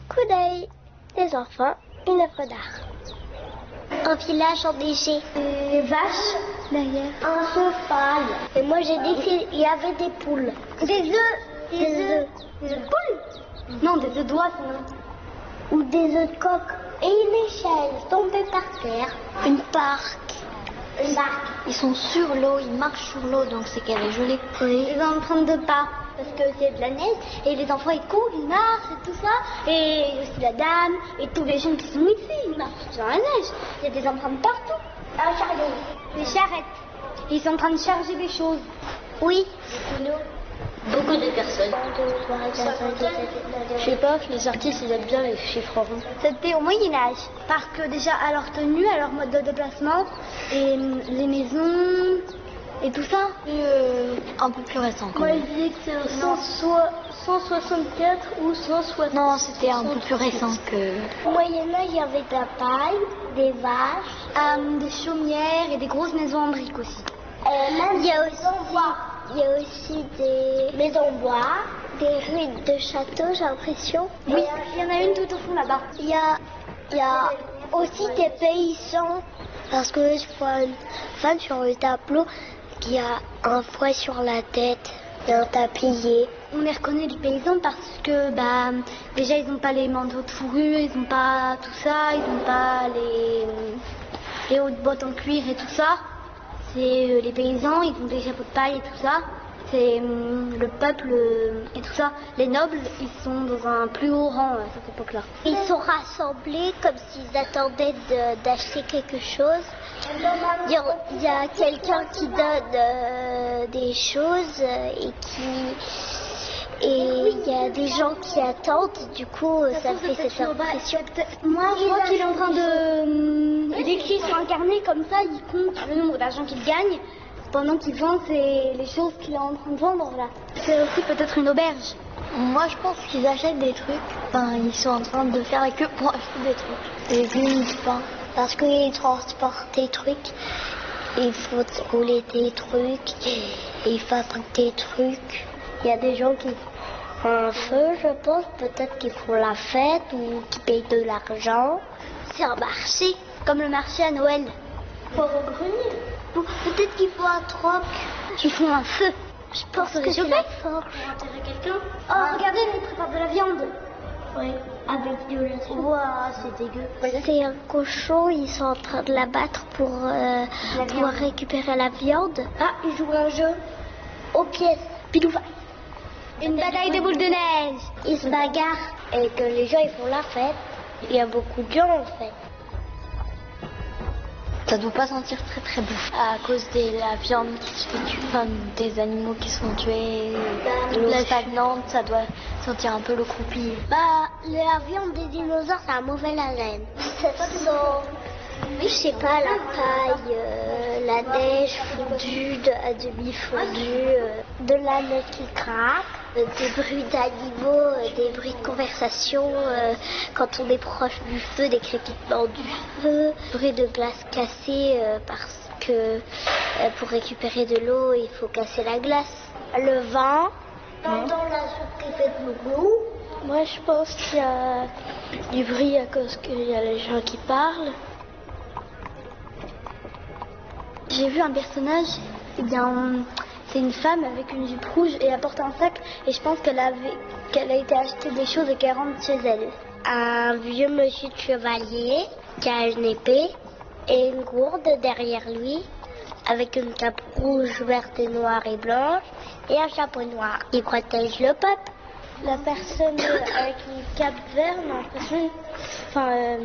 Coup d'œil. Les enfants, une œuvre d'art. Un village enneigé. Des vaches derrière. Un cheval. Et moi j'ai dit qu'il y avait des poules. Des œufs. Des œufs. Des œufs de poule. Non, des œufs d'oie sinon. Ou des œufs de coq. Et une échelle tombée par terre. Une barque. Une barque. Ils sont sur l'eau, ils marchent sur l'eau, donc c'est qu'elle est jolie. Oui. Ils sont en train de pas. Parce que c'est de la neige. Et les enfants ils courent, ils marchent et tout ça. Et aussi la dame. Et tous les gens qui sont ici, ils marchent dans la neige. Il y a des empreintes partout. Un chariot. Des charrettes. Ils sont en train de charger des choses. Oui. Beaucoup de personnes. Je sais pas, les artistes ils aiment bien les chiffres ronds. C'était au Moyen-Âge. Parce que déjà à leur tenue, à leur mode de déplacement, et les maisons et tout ça. Un peu plus récent. Moi je disais que c'est 164 ou 160. Non, c'était un peu plus récent que... Au Moyen-Âge, il y avait de la paille, des vaches, des chaumières et des grosses maisons en briques aussi. Il y a aussi des maisons en bois, des ruines de châteaux, j'ai l'impression. Oui, il y en a une tout au fond là-bas. Il y a aussi des paysans, parce que je vois une femme sur le tableau qui a un fouet sur la tête et un tablier. On les reconnaît les paysans parce que déjà ils n'ont pas les manteaux de fourrure, ils n'ont pas tout ça, ils n'ont pas les hautes bottes en cuir et tout ça. C'est les paysans, ils ont des chapeaux de paille et tout ça. C'est le peuple et tout ça. Les nobles, ils sont dans un plus haut rang à cette époque-là. Ils sont rassemblés comme s'ils attendaient d'acheter quelque chose. Il y a quelqu'un qui donne des choses et il y a des gens qui attendent. Du coup, ça fait cette impression. Moi, je crois qu'il est en train de... Il écrit sur un carnet comme ça, il compte le nombre d'argent qu'il gagne pendant qu'il vend les choses qu'il est en train de vendre là. C'est aussi peut-être une auberge. Moi, je pense qu'ils achètent des trucs. Enfin, ils sont en train de faire la queue pour acheter des trucs. Des légumes, du pain. Parce qu'ils transportent des trucs, il faut rouler des trucs, et ils fabriquent des trucs. Il y a des gens qui font un feu, je pense, peut-être qu'ils font la fête ou qui payent de l'argent. C'est un marché, comme le marché à Noël. Pour au grenier. Peut-être qu'ils font un troc. Ils font un feu. Je pense que c'est la forge. Pour enterrer quelqu'un. Oh, regardez, ils préparent de la viande. Oui, avec de la soupe. Ouah, c'est dégueu. C'est un cochon, ils sont en train de l'abattre pour pouvoir récupérer la viande. Ah, ils jouent un jeu aux pièces. Piloufa. Une bataille de boules de neige. Ils se bagarrent et que les gens ils font la fête. Il y a beaucoup de gens en fait. Ça doit pas sentir très très bon à cause de la viande qui se fait tuer, enfin, des animaux qui sont tués, l'eau stagnante, ça doit sentir un peu le croupi. La viande des dinosaures, ça a mauvais haleine. Ça sent, je sais pas, la paille, la neige fondue, à demi fondue, de la neige qui craque, des bruits d'animaux, des bruits de conversation quand on est proche du feu, des crépitements du feu, bruit de glace cassée parce que pour récupérer de l'eau, il faut casser la glace. Le vent, pendant la soupe qui fait de l'eau. Moi, je pense qu'il y a du bruit à cause qu'il y a les gens qui parlent. J'ai vu un personnage, c'est une femme avec une jupe rouge et elle porte un sac et je pense qu'elle a été acheter des choses et qu'elle rentre chez elle. Un vieux monsieur de chevalier qui a une épée et une gourde derrière lui avec une cape rouge, verte et noire et blanche et un chapeau noir. Il protège le peuple. La personne avec une cape verte, j'ai l'impression,